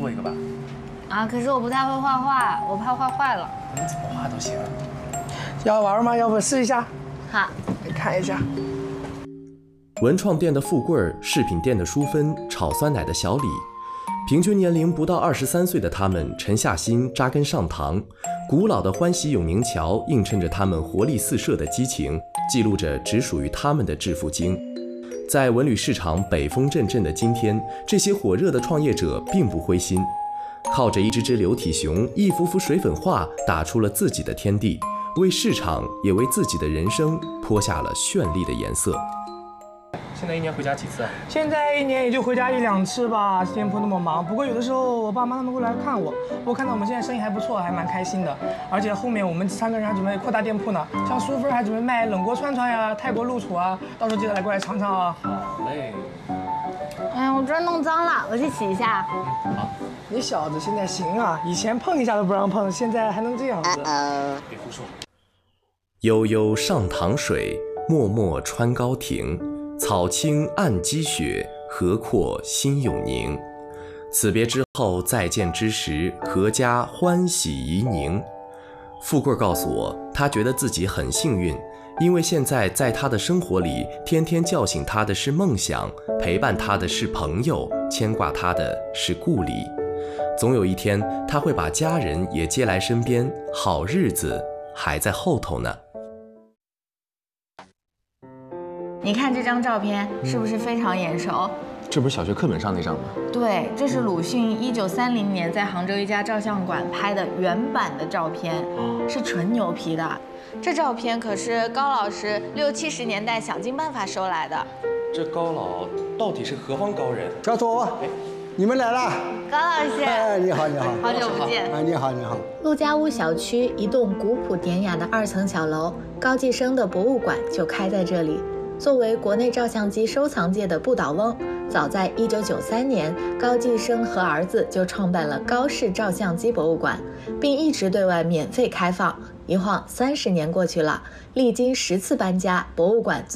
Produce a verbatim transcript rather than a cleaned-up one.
做一个吧。 啊，可是我不太会画画，我怕画坏了。 你怎么画都行。 要玩吗？要不试一下？ 好， 来看一下。 文创店的富贵儿，饰品店的淑芬，炒酸奶的小李，平均年龄不到二十三岁的他们沉下心扎根上塘。古老的欢喜永宁桥映衬着他们活力四射的激情，记录着只属于他们的致富经。在文旅市场北风阵阵的今天，这些火热的创业者并不灰心，靠着一只只流体熊、一幅幅水粉画，打出了自己的天地，为市场也为自己的人生泼下了绚丽的颜色。 现在一年回家几次啊？ 现在一年也就回家一两次吧，店铺那么忙。不过有的时候我爸妈他们会来看我，我看到我们现在生意还不错，还蛮开心的。而且后面我们三个人还准备扩大店铺呢，像淑芬还准备卖冷锅串串呀、泰国露楚啊，到时候记得来过来尝尝啊。 好嘞。 哎呀，我这儿弄脏了，我去洗一下。 好。 你小子现在行啊，以前碰一下都不让碰，现在还能这样子。 别胡说。 悠悠上塘水，脉脉穿高亭。草青暗积雪，河阔心永宁。此别之后再见之时，阖家欢喜怡宁。富贵告诉我，他觉得自己很幸运，因为现在在他的生活里，天天叫醒他的是梦想，陪伴他的是朋友，牵挂他的是故里。总有一天，他会把家人也接来身边，好日子还在后头呢。 你看这张照片是不是非常眼熟？ 这不是小学课本上那张吗？ 对，这是鲁迅一九三零年在杭州一家照相馆拍的原版的照片，是纯牛皮的。这照片可是高老师六七十年代想尽办法收来的。 这高老到底是何方高人？ 小左，你们来了。 高老师， 哎，你好，你好， 好久不见。 哎，你好，你好。 陆家坞小区一栋古朴典雅的二层小楼，高继生的博物馆就开在这里。作为国内照相机收藏界的不倒翁，早在一九九三年，高继生和儿子就创办了高氏照相机博物馆，并一直对外免费开放。一晃三十年过去了，历经十次搬家，博物馆